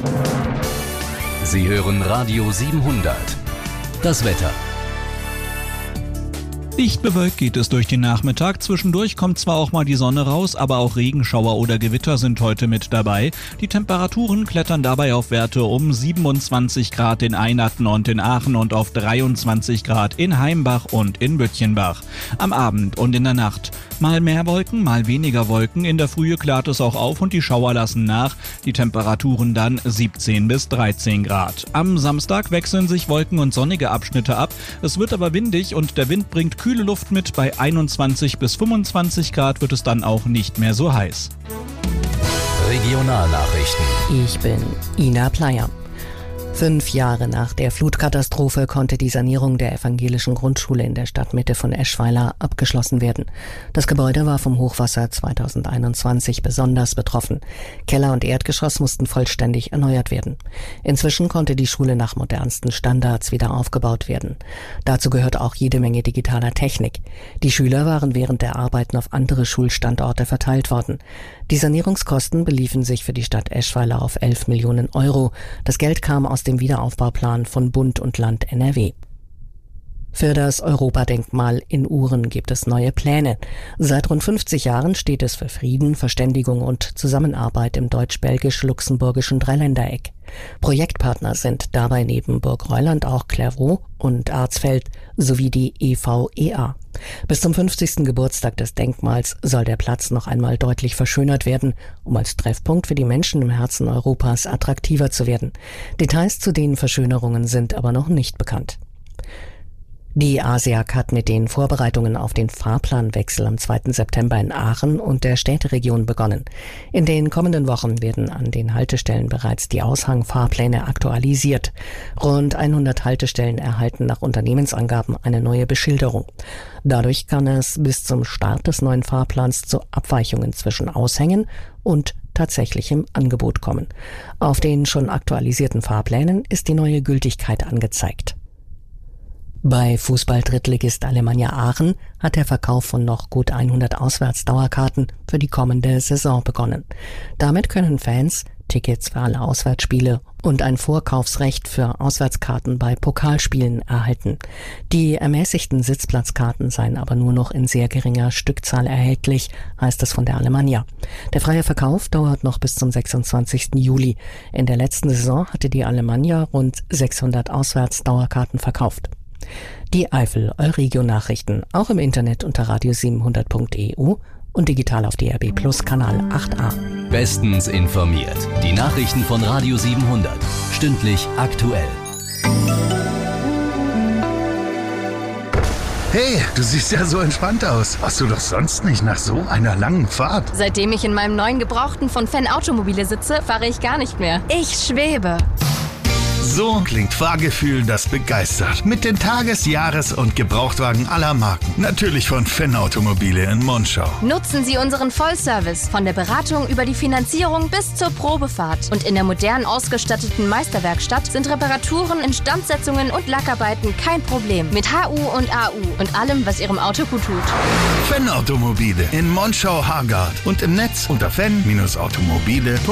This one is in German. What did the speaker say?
Sie hören Radio 700. Das Wetter. Dicht bewölkt geht es durch den Nachmittag. Zwischendurch kommt zwar auch mal die Sonne raus, aber auch Regenschauer oder Gewitter sind heute mit dabei. Die Temperaturen klettern dabei auf Werte um 27 Grad in Einatten und in Aachen und auf 23 Grad in Heimbach und in Böttchenbach. Am Abend und in der Nacht mal mehr Wolken, mal weniger Wolken. In der Frühe klart es auch auf und die Schauer lassen nach. Die Temperaturen dann 17 bis 13 Grad. Am Samstag wechseln sich Wolken und sonnige Abschnitte ab. Es wird aber windig und der Wind bringt kühle Luft mit. Bei 21 bis 25 Grad wird es dann auch nicht mehr so heiß. Regionalnachrichten. Ich bin Ina Pleyer. 5 Jahre nach der Flutkatastrophe konnte die Sanierung der evangelischen Grundschule in der Stadtmitte von Eschweiler abgeschlossen werden. Das Gebäude war vom Hochwasser 2021 besonders betroffen. Keller und Erdgeschoss mussten vollständig erneuert werden. Inzwischen konnte die Schule nach modernsten Standards wieder aufgebaut werden. Dazu gehört auch jede Menge digitaler Technik. Die Schüler waren während der Arbeiten auf andere Schulstandorte verteilt worden. Die Sanierungskosten beliefen sich für die Stadt Eschweiler auf 11 Millionen Euro. Das Geld kam aus dem Wiederaufbauplan von Bund und Land NRW. Für das Europadenkmal in Uhren gibt es neue Pläne. Seit rund 50 Jahren steht es für Frieden, Verständigung und Zusammenarbeit im deutsch-belgisch-luxemburgischen Dreiländereck. Projektpartner sind dabei neben Burg Reuland auch Clairvaux und Arzfeld sowie die EVEA. Bis zum 50. Geburtstag des Denkmals soll der Platz noch einmal deutlich verschönert werden, um als Treffpunkt für die Menschen im Herzen Europas attraktiver zu werden. Details zu den Verschönerungen sind aber noch nicht bekannt. Die ASEAG hat mit den Vorbereitungen auf den Fahrplanwechsel am 2. September in Aachen und der Städteregion begonnen. In den kommenden Wochen werden an den Haltestellen bereits die Aushangfahrpläne aktualisiert. Rund 100 Haltestellen erhalten nach Unternehmensangaben eine neue Beschilderung. Dadurch kann es bis zum Start des neuen Fahrplans zu Abweichungen zwischen Aushängen und tatsächlichem Angebot kommen. Auf den schon aktualisierten Fahrplänen ist die neue Gültigkeit angezeigt. Bei Fußball-Drittligist Alemannia Aachen hat der Verkauf von noch gut 100 Auswärtsdauerkarten für die kommende Saison begonnen. Damit können Fans Tickets für alle Auswärtsspiele und ein Vorkaufsrecht für Auswärtskarten bei Pokalspielen erhalten. Die ermäßigten Sitzplatzkarten seien aber nur noch in sehr geringer Stückzahl erhältlich, heißt es von der Alemannia. Der freie Verkauf dauert noch bis zum 26. Juli. In der letzten Saison hatte die Alemannia rund 600 Auswärtsdauerkarten verkauft. Die Eifel Euregio-Nachrichten, auch im Internet unter radio700.eu und digital auf DRB Plus Kanal 8a. Bestens informiert. Die Nachrichten von Radio 700. Stündlich aktuell. Hey, du siehst ja so entspannt aus. Warst du doch sonst nicht nach so einer langen Fahrt? Seitdem ich in meinem neuen Gebrauchten von Fan Automobile sitze, fahre ich gar nicht mehr. Ich schwebe. So klingt Fahrgefühl, das begeistert. Mit den Tages-, Jahres- und Gebrauchtwagen aller Marken. Natürlich von Fan Automobile in Monschau. Nutzen Sie unseren Vollservice von der Beratung über die Finanzierung bis zur Probefahrt. Und in der modern ausgestatteten Meisterwerkstatt sind Reparaturen, Instandsetzungen und Lackarbeiten kein Problem. Mit HU und AU und allem, was Ihrem Auto gut tut. Fan Automobile in Monschau-Hargard und im Netz unter fan-automobile.de.